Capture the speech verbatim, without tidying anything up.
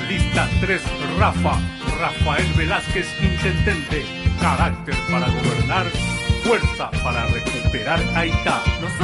Lista tres, Rafa. Rafael Velázquez, intendente. Carácter para gobernar, fuerza para recuperar Haití.